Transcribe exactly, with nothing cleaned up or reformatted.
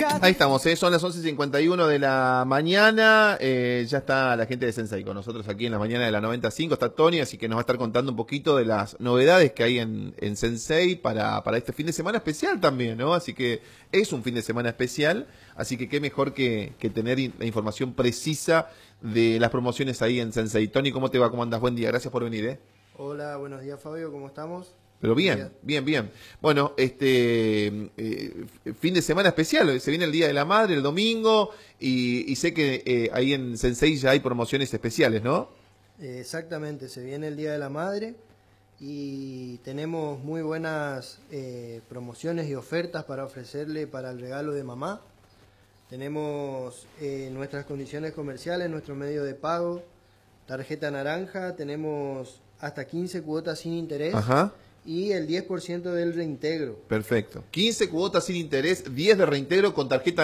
Ahí estamos, ¿eh? Son las once cincuenta y uno de la mañana. Eh, ya está la gente de Sensei con nosotros aquí en la mañana de la noventa y cinco. Está Tony, así que nos va a estar contando un poquito de las novedades que hay en, en Sensei para, para este fin de semana especial también, ¿no? Así que es un fin de semana especial, así que qué mejor que, que tener la información precisa de las promociones ahí en Sensei. Tony, ¿cómo te va? ¿Cómo andas? Buen día, gracias por venir, ¿eh? Hola, buenos días Fabio, ¿cómo estamos? Pero bien, bien, bien. Bueno, este eh, fin de semana especial, se viene el Día de la Madre, el domingo, y, y sé que eh, ahí en Sensei ya hay promociones especiales, ¿no? Eh, exactamente, se viene el Día de la Madre y tenemos muy buenas eh, promociones y ofertas para ofrecerle para el regalo de mamá. Tenemos eh, nuestras condiciones comerciales, nuestro medio de pago, tarjeta naranja, tenemos hasta quince cuotas sin interés. Ajá. Y el diez por ciento del reintegro. Perfecto. quince cuotas sin interés, diez de reintegro con tarjeta